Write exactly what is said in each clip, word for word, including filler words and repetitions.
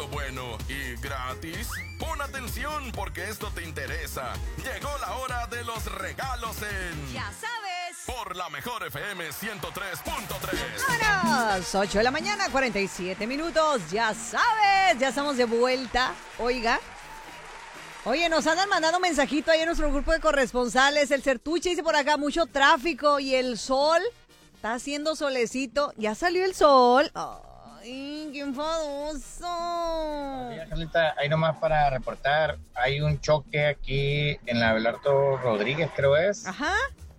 todo bueno y gratis. Pon atención porque esto te interesa. Llegó la hora de los regalos en... Ya sabes. Por la mejor F M ciento tres punto tres. A las ocho de la mañana, cuarenta y siete minutos. Ya sabes, ya estamos de vuelta. Oiga. Oye, nos andan mandando un mensajito ahí en nuestro grupo de corresponsales. El Certuche dice por acá, mucho tráfico y el sol. Está haciendo solecito. Ya salió el sol. Ay, qué enfadoso. Mira, Carlita, ahí nomás para reportar, hay un choque aquí en la Abelardo Rodríguez, creo es. Ajá.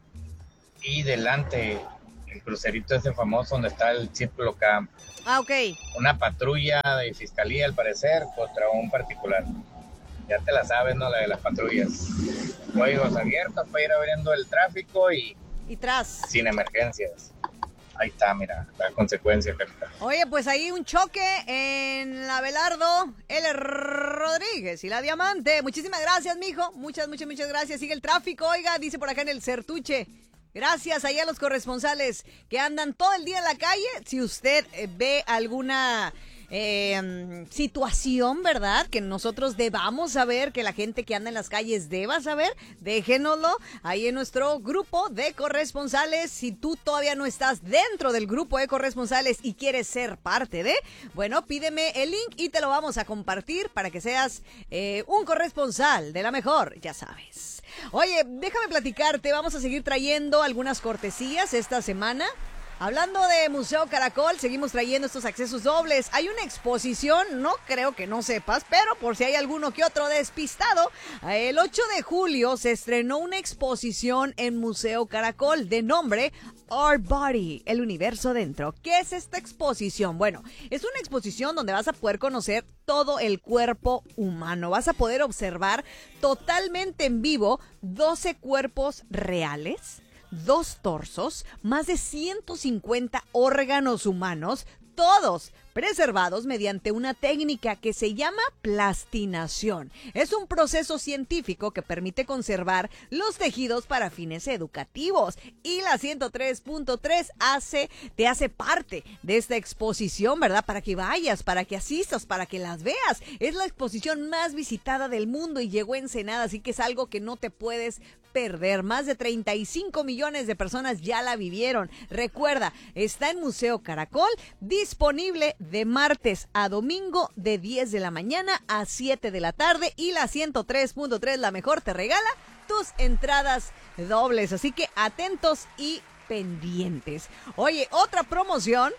Y delante, el crucerito ese famoso donde está el Círculo Camp. Ah, ok. Una patrulla de fiscalía, al parecer, contra un particular. Ya te la sabes, ¿no? La de las patrullas. Códigos abiertos para ir abriendo el tráfico y... Y tras. Sin emergencias. Ahí está, mira, la consecuencia. Oye, pues ahí un choque en la Abelardo, el Rodríguez y la Diamante. Muchísimas gracias, mijo. Muchas, muchas, muchas gracias. Sigue el tráfico, oiga, dice por acá en el Certuche. Gracias ahí a los corresponsales que andan todo el día en la calle. Si usted eh, ve alguna... Eh, situación, ¿verdad? Que nosotros debamos saber, que la gente que anda en las calles deba saber, déjenoslo ahí en nuestro grupo de corresponsales. Si tú todavía no estás dentro del grupo de corresponsales y quieres ser parte de, bueno, pídeme el link y te lo vamos a compartir para que seas eh, un corresponsal de la mejor, ya sabes. Oye, déjame platicarte, vamos a seguir trayendo algunas cortesías esta semana. Hablando de Museo Caracol, seguimos trayendo estos accesos dobles. Hay una exposición, no creo que no sepas, pero por si hay alguno que otro despistado, el ocho de julio se estrenó una exposición en Museo Caracol de nombre Our Body, el universo dentro. ¿Qué es esta exposición? Bueno, es una exposición donde vas a poder conocer todo el cuerpo humano. Vas a poder observar totalmente en vivo doce cuerpos reales, dos torsos, más de ciento cincuenta órganos humanos, todos preservados mediante una técnica que se llama plastinación. Es un proceso científico que permite conservar los tejidos para fines educativos. Y la ciento tres punto tres hace, te hace parte de esta exposición, ¿verdad? Para que vayas, para que asistas, para que las veas. Es la exposición más visitada del mundo y llegó a Ensenada, así que es algo que no te puedes perder. Más de treinta y cinco millones de personas ya la vivieron. Recuerda, está en Museo Caracol, disponible de martes a domingo de diez de la mañana a siete de la tarde, y la ciento tres punto tres, la mejor, te regala tus entradas dobles. Así que atentos y pendientes. Oye, otra promoción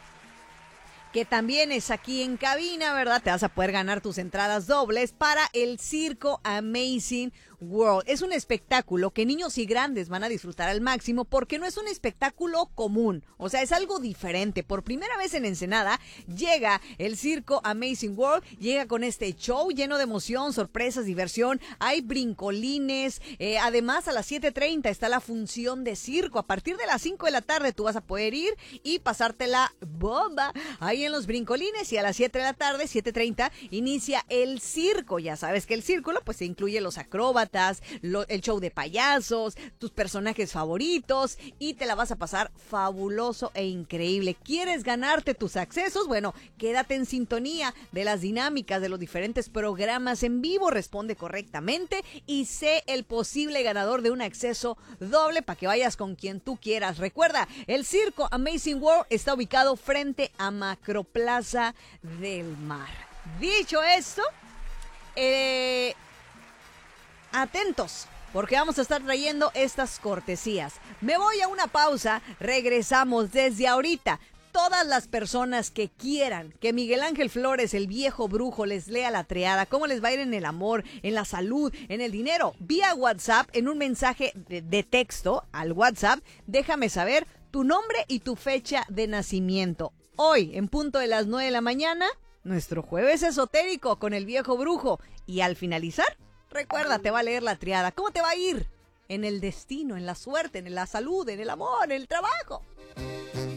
que también es aquí en cabina, ¿verdad? Te vas a poder ganar tus entradas dobles para el Circo Amazing World. Es un espectáculo que niños y grandes van a disfrutar al máximo porque no es un espectáculo común, o sea, es algo diferente. Por primera vez en Ensenada llega el Circo Amazing World, llega con este show lleno de emoción, sorpresas, diversión, hay brincolines, eh, además a las siete treinta está la función de circo. A partir de las cinco de la tarde tú vas a poder ir y pasártela bomba ahí en los brincolines, y a las siete de la tarde, siete treinta, inicia el circo. Ya sabes que el círculo pues se incluye los acróbatas, Lo, el show de payasos, tus personajes favoritos, y te la vas a pasar fabuloso e increíble. ¿Quieres ganarte tus accesos? Bueno, quédate en sintonía de las dinámicas de los diferentes programas en vivo, responde correctamente y sé el posible ganador de un acceso doble para que vayas con quien tú quieras. Recuerda, el Circo Amazing World está ubicado frente a Macroplaza del Mar. Dicho esto, eh... atentos, porque vamos a estar trayendo estas cortesías. Me voy a una pausa, regresamos desde ahorita. Todas las personas que quieran que Miguel Ángel Flores, el viejo brujo, les lea la triada, cómo les va a ir en el amor, en la salud, en el dinero, vía WhatsApp, en un mensaje de, de texto al WhatsApp, déjame saber tu nombre y tu fecha de nacimiento. Hoy, en punto de las nueve de la mañana, nuestro jueves esotérico con el viejo brujo. Y al finalizar, recuerda, te va a leer la triada. ¿Cómo te va a ir? En el destino, en la suerte, en la salud, en el amor, en el trabajo.